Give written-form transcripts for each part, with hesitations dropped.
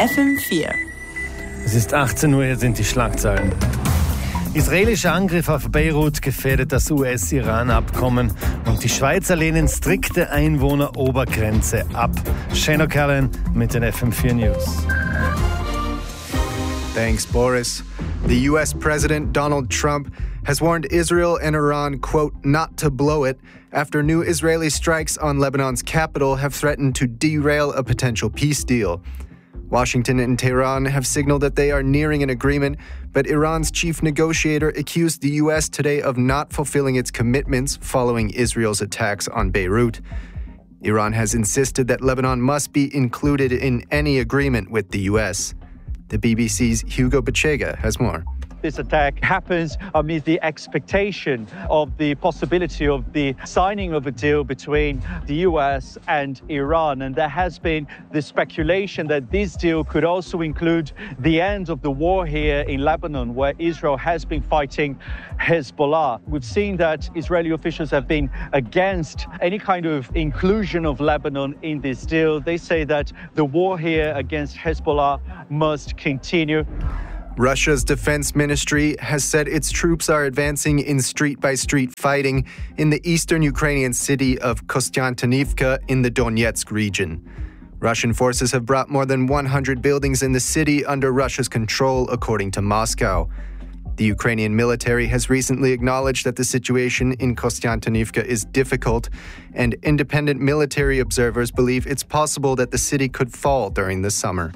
FM4. Es ist 18 Uhr, hier sind die Schlagzeilen. Israelischer Angriff auf Beirut gefährdet das US-Iran-Abkommen und die Schweizer lehnen strikte Einwohnerobergrenze ab. Shane O'Callaghan mit den FM4 News. Thanks, Boris. The U.S. President Donald Trump has warned Israel and Iran, quote, not to blow it, after new Israeli strikes on Lebanon's capital have threatened to derail a potential peace deal. Washington and Tehran have signaled that they are nearing an agreement, but Iran's chief negotiator accused the U.S. today of not fulfilling its commitments following Israel's attacks on Beirut. Iran has insisted that Lebanon must be included in any agreement with the U.S. The BBC's Hugo Bachega has more. This attack happens amid the expectation of the possibility of the signing of a deal between the US and Iran. And there has been the speculation that this deal could also include the end of the war here in Lebanon, where Israel has been fighting Hezbollah. We've seen that Israeli officials have been against any kind of inclusion of Lebanon in this deal. They say that the war here against Hezbollah must continue. Russia's defense ministry has said its troops are advancing in street-by-street fighting in the eastern Ukrainian city of Kostiantynivka in the Donetsk region. Russian forces have brought more than 100 buildings in the city under Russia's control, according to Moscow. The Ukrainian military has recently acknowledged that the situation in Kostiantynivka is difficult, and independent military observers believe it's possible that the city could fall during the summer.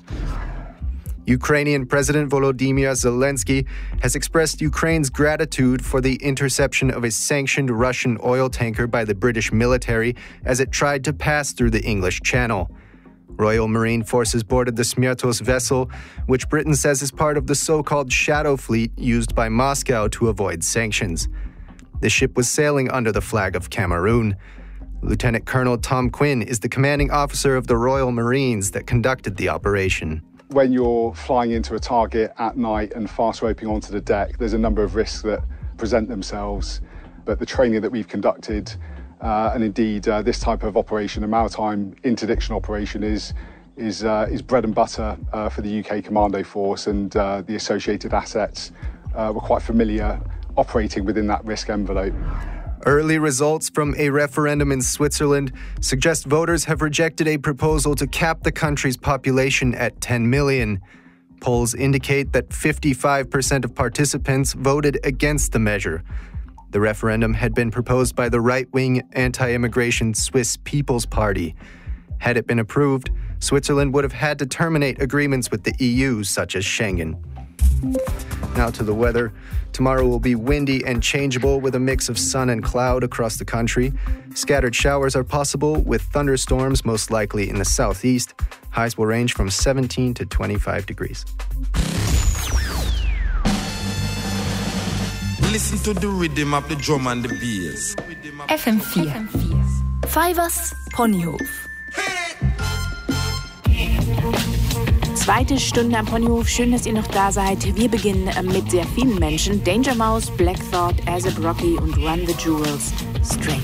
Ukrainian President Volodymyr Zelensky has expressed Ukraine's gratitude for the interception of a sanctioned Russian oil tanker by the British military as it tried to pass through the English Channel. Royal Marine Forces boarded the Smyrtos vessel, which Britain says is part of the so-called Shadow Fleet used by Moscow to avoid sanctions. The ship was sailing under the flag of Cameroon. Lieutenant Colonel Tom Quinn is the commanding officer of the Royal Marines that conducted the operation. When you're flying into a target at night and fast roping onto the deck, there's a number of risks that present themselves. But the training that we've conducted, and indeed this type of operation, a maritime interdiction operation, is bread and butter for the UK Commando Force, and the associated assets were quite familiar operating within that risk envelope. Early results from a referendum in Switzerland suggest voters have rejected a proposal to cap the country's population at 10 million. Polls indicate that 55% of participants voted against the measure. The referendum had been proposed by the right-wing anti-immigration Swiss People's Party. Had it been approved, Switzerland would have had to terminate agreements with the EU, such as Schengen. Now to the weather. Tomorrow will be windy and changeable with a mix of sun and cloud across the country. Scattered showers are possible with thunderstorms most likely in the southeast. Highs will range from 17 to 25 degrees. Listen to the rhythm of the drum and the bass. FM4. Fivers Ponyhof. Zweite Stunde am Ponyhof. Schön, dass ihr noch da seid. Wir beginnen mit sehr vielen Menschen. Danger Mouse, Black Thought, A$AP Rocky und Run the Jewels, Straight.